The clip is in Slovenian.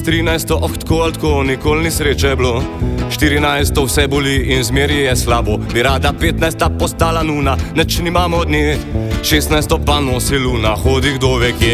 13 tako ali tako, nikoli ni sreče bilo. 14 vse boli in zmeri je slabo. Bi rada 15 postala nuna, neč nimamo od nje. 16 pa nosi luna, hodi kdo ve kje.